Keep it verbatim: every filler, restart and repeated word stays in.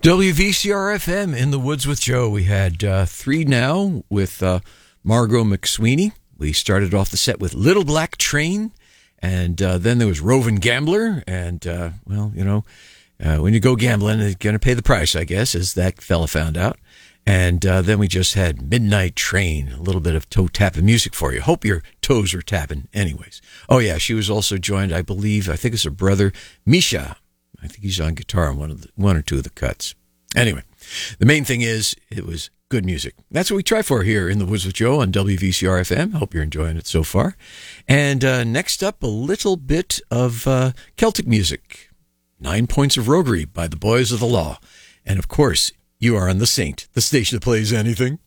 W V C R F M in the Woods with Joe. We had uh, three now with uh, Margot McSweeney. We started off the set with Little Black Train, and uh, then there was Rovin' Gambler. And, uh, well, you know, uh, when you go gambling, you're going to pay the price, I guess, as that fella found out. And uh, then we just had Midnight Train, a little bit of toe-tapping music for you. Hope your toes are tapping anyways. Oh, yeah, she was also joined, I believe, I think it's her brother, Misha. I think he's on guitar on one of the, one or two of the cuts. Anyway, the main thing is it was good music. That's what we try for here in the Woods with Joe on W V C R F M. Hope you're enjoying it so far. And uh, next up, a little bit of uh, Celtic music. Nine Points of Roguery by the Boys of the Law. And of course, you are on The Saint, the station that plays anything.